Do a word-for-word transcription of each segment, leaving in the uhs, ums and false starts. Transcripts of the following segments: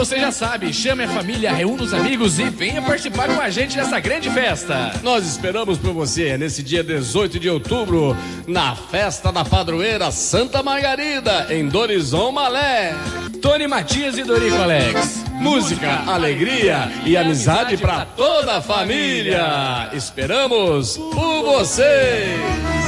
você já sabe, chame a família, reúna os amigos e venha participar com a gente dessa grande festa. Nós esperamos por você nesse dia dezoito de outubro, na Festa da Padroeira Santa Margarida, em Dorizon Malé. Tony Matias e Dorico Alex. Música, alegria e amizade para toda a família. Esperamos por vocês.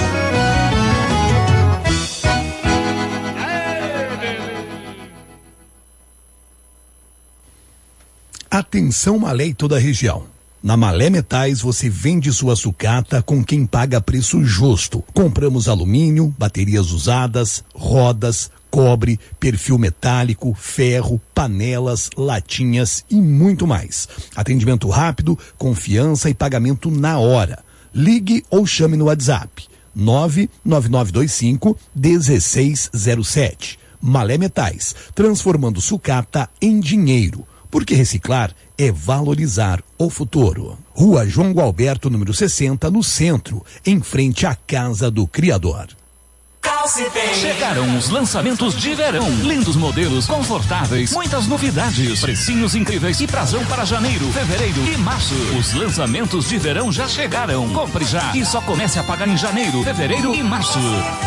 Atenção Malé e toda a região. Na Malé Metais você vende sua sucata com quem paga preço justo. Compramos alumínio, baterias usadas, rodas, cobre, perfil metálico, ferro, panelas, latinhas e muito mais. Atendimento rápido, confiança e pagamento na hora. Ligue ou chame no WhatsApp nove nove nove dois cinco um seis zero sete. Malé Metais, transformando sucata em dinheiro. Porque reciclar é valorizar o futuro. Rua João Gualberto, número sessenta, no centro, em frente à Casa do Criador. Chegaram os lançamentos de verão. Lindos modelos, confortáveis, muitas novidades, precinhos incríveis e prazão para janeiro, fevereiro e março. Os lançamentos de verão já chegaram. Compre já e só comece a pagar em janeiro, fevereiro e março.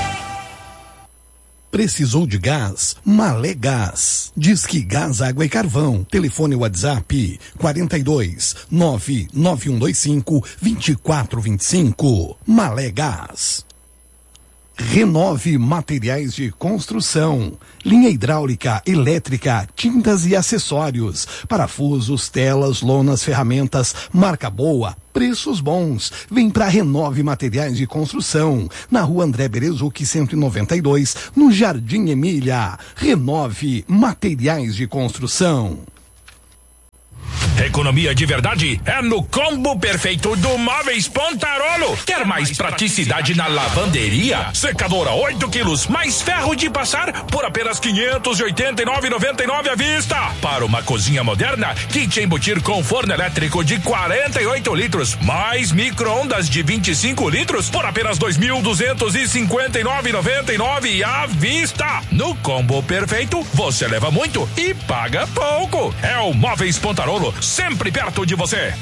Precisou de gás? Malé Gás. Disque Gás, Água e Carvão. Telefone WhatsApp quarenta e dois, nove nove um dois cinco, vinte e quatro vinte e cinco. Malé Gás. Renove Materiais de Construção. Linha hidráulica, elétrica, tintas e acessórios. Parafusos, telas, lonas, ferramentas. Marca boa, preços bons. Vem para Renove Materiais de Construção. Na rua André Berezuc, cento e noventa e dois, no Jardim Emília. Renove Materiais de Construção. Economia de verdade é no combo perfeito do Móveis Pontarolo. Quer mais praticidade na lavanderia? Secadora oito quilos, mais ferro de passar por apenas quinhentos e oitenta e nove reais e noventa e nove centavos à vista. Para uma cozinha moderna, kit embutir com forno elétrico de quarenta e oito litros, mais micro-ondas de vinte e cinco litros por apenas dois mil duzentos e cinquenta e nove reais e noventa e nove centavos à vista. No combo perfeito, você leva muito e paga pouco. É o Móveis Pontarolo, sempre perto de você.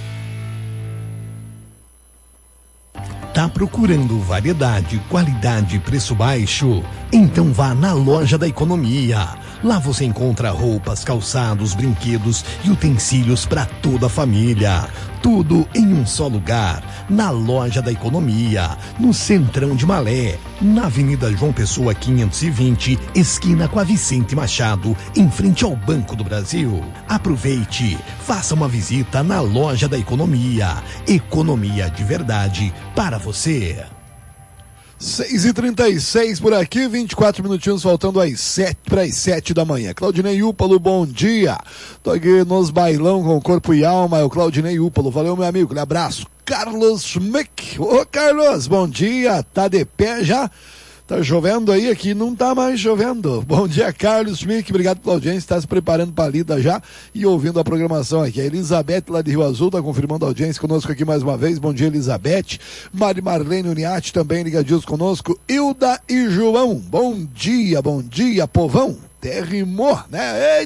Tá procurando variedade, qualidade e preço baixo? Então vá na Loja da Economia. Lá você encontra roupas, calçados, brinquedos e utensílios para toda a família. Tudo em um só lugar. Na Loja da Economia, no Centrão de Malé, na Avenida João Pessoa quinhentos e vinte, esquina com a Vicente Machado, em frente ao Banco do Brasil. Aproveite, faça uma visita na Loja da Economia. Economia de verdade para você. seis e trinta e seis por aqui, vinte e quatro minutinhos faltando às sete para as sete da manhã. Claudinei Úpalo, bom dia. Tô aqui nos bailão com corpo e alma, é o Claudinei Úpalo. Valeu, meu amigo, um abraço. Carlos Schmick. Ô, Carlos, bom dia. Tá de pé já? Tá chovendo aí? Aqui não tá mais chovendo. Bom dia, Carlos Schmick. Obrigado pela audiência. Está se preparando para a lida já e ouvindo a programação aqui. A Elizabeth, lá de Rio Azul, tá confirmando a audiência conosco aqui mais uma vez. Bom dia, Elizabeth. Mari Marlene Uniati também ligadinhos conosco. Hilda e João. Bom dia, bom dia, povão. Até rimou, né?